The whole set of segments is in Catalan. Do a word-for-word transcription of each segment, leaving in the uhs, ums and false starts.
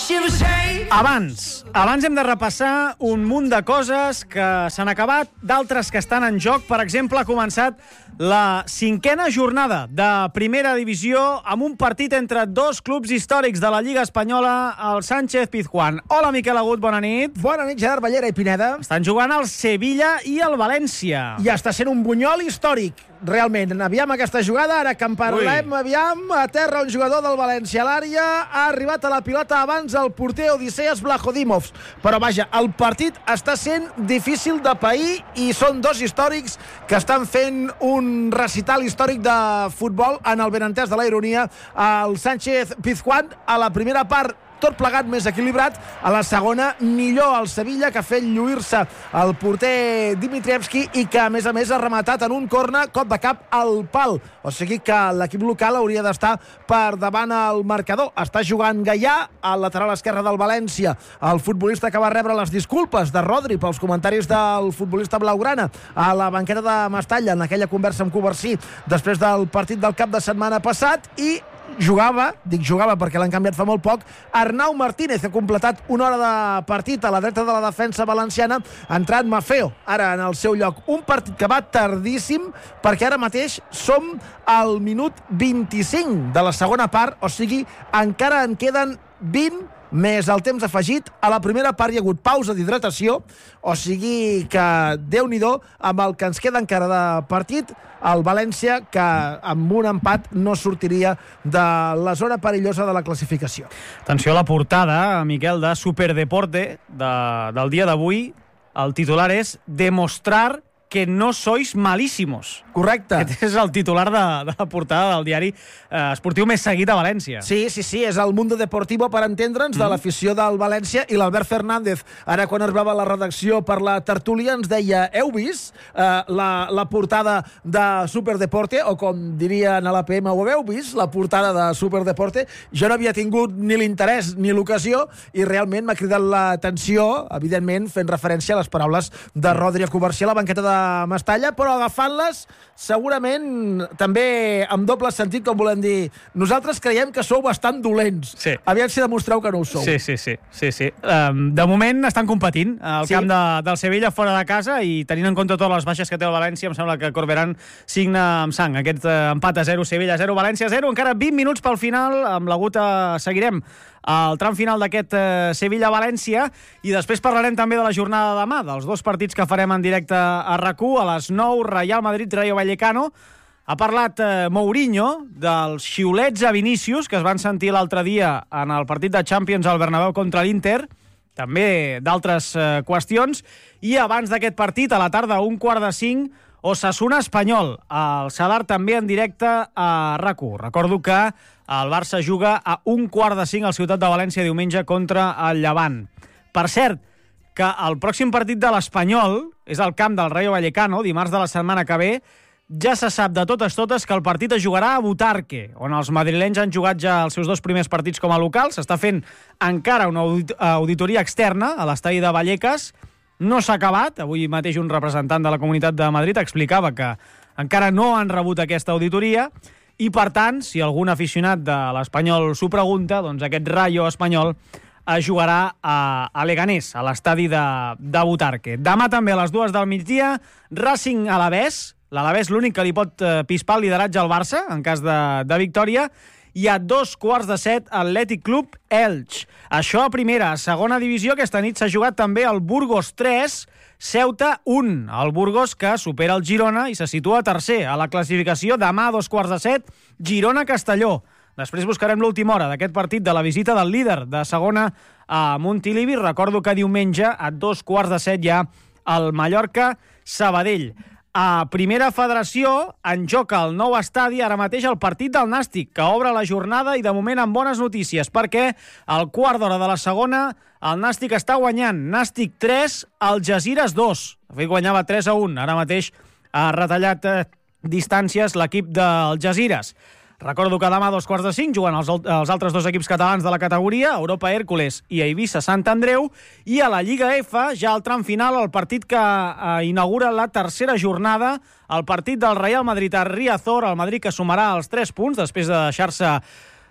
Abans, abans hem de repassar un munt de coses que s'han acabat, d'altres que estan en joc. Per exemple, ha començat la cinquena jornada de primera divisió amb un partit entre dos clubs històrics de la Lliga Espanyola, el Sánchez Pizjuán. Hola, Miquel Agut, bona nit. Bona nit, Gerard Ballera i Pineda. Estan jugant el Sevilla i el València. I està sent un bunyol històric, realment. Aviam aquesta jugada, ara que en parlem, Ui. aviam, a terra un jugador del València a l'àrea, ha arribat a la pilota abans el porter Odisseas Blahodimov. Però vaja, el partit està sent difícil de pair i són dos històrics que estan fent un recital històric de futbol en el benentès de la ironia. El Sánchez Pizjuán a la primera part tot plegat més equilibrat, a la segona millor el Sevilla, que ha fet lluir-se el porter Dimitrievski i que a més a més ha rematat en un corna cop de cap al pal, o sigui que l'equip local hauria d'estar per davant el marcador. Està jugant Gaià al lateral esquerre del València, el futbolista que va rebre les disculpes de Rodri pels comentaris del futbolista blaugrana a la banqueta de Mestalla en aquella conversa amb Covarsí després del partit del cap de setmana passat. I jugava, dic jugava perquè l'han canviat fa molt poc, Arnau Martínez ha completat una hora de partit a la dreta de la defensa valenciana, ha entrat Mafeo ara en el seu lloc. Un partit que va tardíssim perquè ara mateix som al minut vint-i-cinc de la segona part, o sigui, encara en queden vint més el temps afegit. A la primera part hi ha hagut pausa d'hidratació, o sigui que Déu-n'hi-do amb el que ens queda encara de partit, el València, que amb un empat no sortiria de la zona perillosa de la classificació. Atenció a la portada, Miquel, de Superdeporte de, del dia d'avui. El titular és Demostrar que no sois malíssimos. Correcte. Aquest és el titular de, de la portada del diari eh, esportiu més seguit a València. Sí, sí, sí, és el Mundo Deportivo, per entendre'ns, mm. de l'afició del València, i l'Albert Fernández, ara quan arribava a la redacció per la tertúlia, ens deia, heu vist eh, la, la portada de Superdeporte, o com dirien a l'A P M, ho heu vist, la portada de Superdeporte? Jo no havia tingut ni l'interès ni l'ocasió, i realment m'ha cridat l'atenció, evidentment, fent referència a les paraules de Rodri a Covarsí a la banqueta de Mestalla, però agafant-les segurament també amb doble sentit, com volem dir, nosaltres creiem que sou bastant dolents. Sí. Aviam si demostreu que no ho sou. Sí, sí, sí. sí, sí. Um, de moment estan competint al sí. camp de, del Sevilla fora de casa, i tenint en compte totes les baixes que té el València, em sembla que Corberán signa amb sang aquest uh, empat a zero, Sevilla zero, València zero. Encara vint minuts pel final, amb l'Agut uh, seguirem al tram final d'aquest eh, Sevilla-València, i després parlarem també de la jornada de demà, dels dos partits que farem en directe a RAC u, a les nou, Real Madrid-Rayo Vallecano. Ha parlat eh, Mourinho dels xiulets a Vinícius que es van sentir l'altre dia en el partit de Champions al Bernabéu contra l'Inter, també d'altres eh, qüestions, i abans d'aquest partit, a la tarda, un quart de cinc, Osasuna-Espanyol, el Sadar també en directe a RAC u. Recordo que el Barça juga a un quart de cinc al Ciutat de València diumenge contra el Llevant. Per cert, que el pròxim partit de l'Espanyol és al camp del Rayo Vallecano, dimarts de la setmana que ve. Ja se sap de totes totes que el partit es jugarà a Butarque, on els madrilenys han jugat ja els seus dos primers partits com a locals. S'està fent encara una auditoria externa a l'estadi de Vallecas. No s'ha acabat. Avui mateix un representant de la Comunitat de Madrid explicava que encara no han rebut aquesta auditoria, i per tant, si algun aficionat de l'Espanyol s'ho pregunta, doncs aquest Rayo espanyol es jugarà a, a Leganés, a l'estadi de, de Butarque. Demà també a les dues del migdia, Racing Alavés. L'Alavés l'únic que li pot eh, pispar el lideratge al Barça en cas de, de victòria. I a dos quarts de set, Atlètic Club Elx. Això a primera. A segona divisió, aquesta nit s'ha jugat també el Burgos tres, Ceuta un. El Burgos que supera el Girona i se situa tercer a la classificació. Demà a dos quarts de set, Girona-Castelló. Després buscarem l'última hora d'aquest partit de la visita del líder de segona a Montilivi. Recordo que diumenge a dos quarts de set hi ha el Mallorca-Sabadell. A Primera Federació, en joc al nou estadi, ara mateix el partit del Nàstic, que obre la jornada i de moment amb bones notícies, perquè al quart d'hora de la segona el Nàstic està guanyant. Nàstic tres, Algesires dos. De fet, guanyava tres a un. Ara mateix ha retallat eh, distàncies l'equip d'Algesires. Recordo que demà a dos quarts de cinc juguen els, els altres dos equips catalans de la categoria, Europa Hèrcules i Eivissa Sant Andreu, i a la Lliga F, ja al tram final, el partit que eh, inaugura la tercera jornada, el partit del Real Madrid a Riazor, el Madrid que sumarà els tres punts després de deixar-se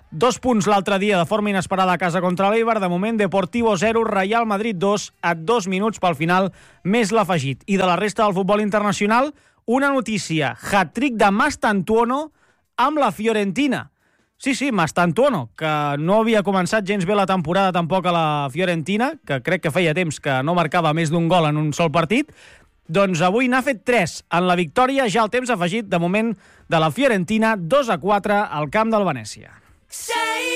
Dos punts l'altre dia de forma inesperada a casa contra l'Eibar. De moment, Deportivo zero, Real Madrid dos, a dos minuts pel final, més l'afegit. I de la resta del futbol internacional, una notícia. Hat-trick de Mastantuono amb la Fiorentina. Sí, sí, Mastantuono, que no havia començat gens bé la temporada tampoc a la Fiorentina, que crec que feia temps que no marcava més d'un gol en un sol partit. Doncs avui n'ha fet tres en la victòria, ja el temps afegit, de moment, de la Fiorentina, dos a quatre al camp del Venècia.